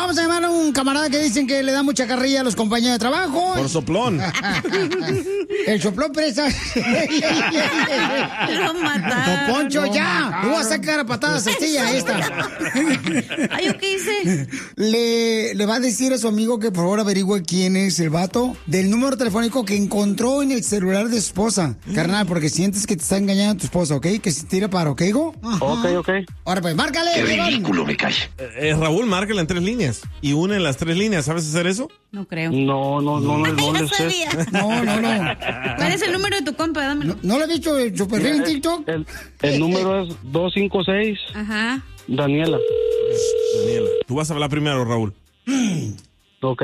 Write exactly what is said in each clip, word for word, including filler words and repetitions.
vamos a llamar a un camarada que dicen que le da mucha carrilla a los compañeros de trabajo. Por soplón. El soplón presa. Lo mataron. Don Poncho, Lo ya. mataron. Tú vas a sacar a patadas Cecilia esta. Ay, ¿yo qué hice? Le, le va a decir a su amigo que por favor averigüe quién es el vato del número telefónico que encontró en el celular de su esposa. Carnal, porque sientes que te está engañando tu esposa, ¿ok? Que se tira para, ¿ok, hijo? Ok, ok. Ahora pues, márcale. Qué Iván. ridículo, me cae. Eh, Raúl, márcala en tres líneas. Y une las tres líneas. ¿Sabes hacer eso? No creo. No, no, no, no, no, Ya le sé. sabía. No, no, no. ¿Cuál es el número de tu compa? Dámelo. ¿No lo has visto el super en TikTok? El, el número es dos cinco seis. Ajá. Daniela. Daniela. Tú vas a hablar primero, Raúl. Ok.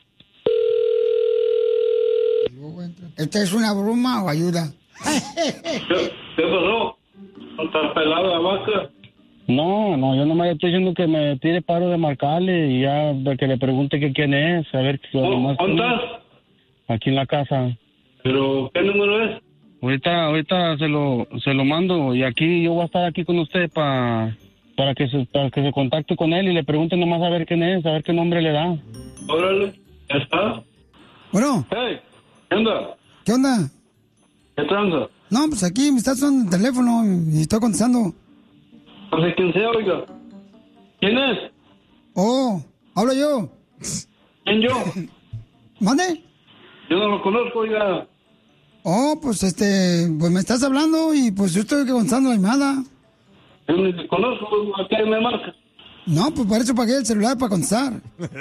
¿Esta es una broma o ayuda? ¿Qué pasó? ¿Estás pelada la vaca? No, no, yo nomás estoy diciendo que me tire paro de marcarle y ya de que le pregunte que quién es, a ver qué más. ¿Dónde estás? Aquí en la casa. ¿Pero qué número es? Ahorita, ahorita se lo, se lo mando y aquí yo voy a estar aquí con usted para para que se, para que se contacte con él y le pregunte nomás a ver quién es, a ver qué nombre le da. Órale, ya está. Bueno. Hey, ¿qué onda? ¿Qué onda? ¿Qué tranza? No, pues aquí me está sonando el teléfono y estoy contestando. No sé quién sea, oiga. ¿Quién es? Oh, hablo yo. ¿Quién yo? ¿Mande? Yo no lo conozco, oiga. Oh, pues este, pues me estás hablando y pues yo estoy contestando la llamada. Yo ni te conozco, ¿a qué me marca? No, pues para eso pagué el celular para contestar.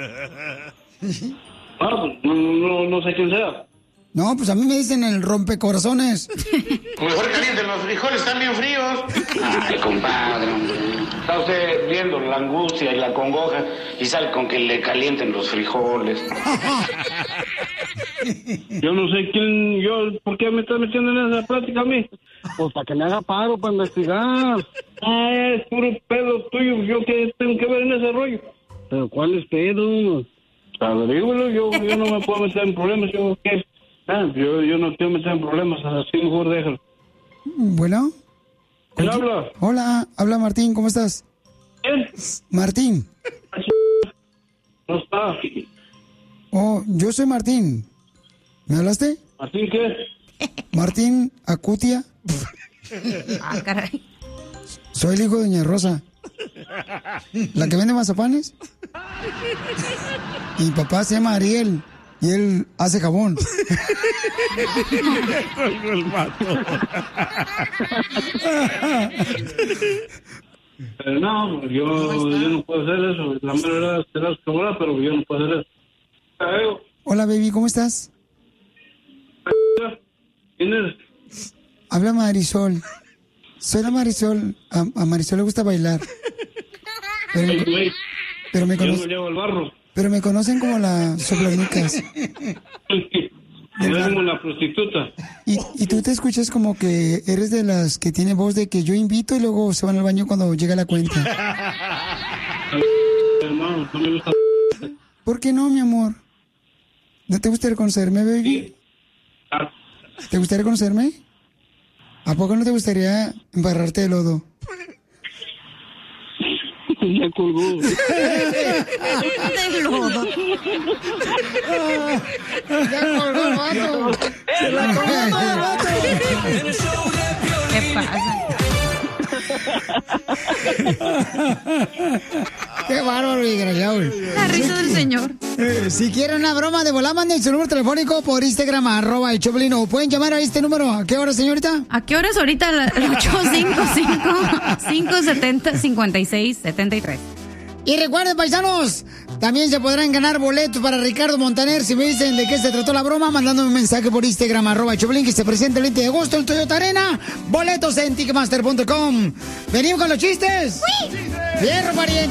Ah, pues no, no, no sé quién sea. No, pues a mí me dicen el rompecorazones. Mejor calienten los frijoles, están bien fríos. Ay, compadre, hombre. Está usted viendo la angustia y la congoja y sale con que le calienten los frijoles. Yo no sé quién, yo, ¿por qué me estás metiendo en esa plática a mí? Pues para que me haga paro, para investigar. Ah, es puro pedo tuyo, yo qué tengo que ver en ese rollo. ¿Pero cuál es pedo? Averígüelo, yo, yo no me puedo meter en problemas, yo qué. Ah, yo, yo no quiero meter en problemas, así mejor déjalo. Bueno. ¿Quién habla? Hola, habla Martín, ¿cómo estás? ¿Quién? Martín. No está. Oh, yo soy Martín. ¿Me hablaste? ¿Martín qué? Martín Acutia. Ah, caray. Soy el hijo de Doña Rosa. ¿La que vende mazapanes? Y mi papá se llama Ariel. Y él hace jabón. Colgó el vato. Pero no, yo, yo no puedo hacer eso. La mera verdad te das cobrar, pero yo no puedo hacer eso. Hola, baby, ¿cómo estás? ¿Quién eres? Habla Marisol. Soy la Marisol. A, a Marisol le gusta bailar. Pero, Hey, güey, pero me yo no conocen, llevo el barro. pero me conocen como la soplanicas. Yo tengo una prostituta. Y, y tú te escuchas como que eres de las que tiene voz de que yo invito y luego se van al baño cuando llega la cuenta. Hermano, no me gusta. ¿Por qué no, mi amor? ¿No te gustaría conocerme, baby? ¿Te gustaría conocerme? ¿A poco no te gustaría embarrarte de lodo? Ya colgó. De lodo. Ya colgó el vato. Se la colgó todo el vato. ¿Qué pasa? Qué bárbaro y desgraciado. La risa del señor. Eh, si quieren una broma de volar, manden su número telefónico por Instagram, arroba el Choplin, o pueden llamar a este número. ¿A qué hora, señorita? ¿A qué hora es ahorita? ocho cinco cinco, cinco siete cero, cinco seis siete tres. Y recuerden, paisanos, también se podrán ganar boletos para Ricardo Montaner. Si me dicen de qué se trató la broma, mandándome un mensaje por Instagram, arroba el Choplin, que se presenta el veinte de agosto en Toyota Arena. Boletos en ticketmaster punto com. ¿Venimos con los chistes? ¡Sí! ¡Fierro, pariente!